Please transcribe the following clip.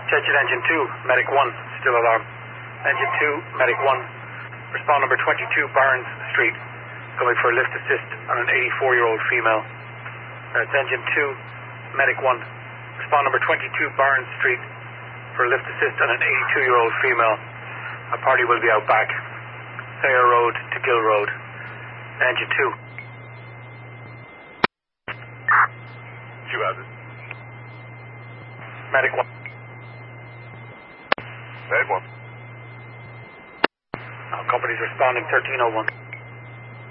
Attention Engine 2, Medic 1, still alarm. Engine 2, Medic 1, respond number 22 Barnes Street, coming for a lift assist on an 84-year-old female. That's Engine 2, Medic 1, respond number 22 Barnes Street for a lift assist on an 82-year-old female. A party will be out back. Thayer Road to Gill Road. Engine 2. You have it. Medic 1. Medic 1. All companies responding 1301.